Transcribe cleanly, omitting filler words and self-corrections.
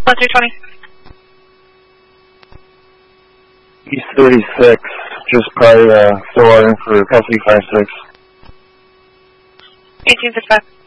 1320. East 36, just probably still ordering for custody 56. 1865.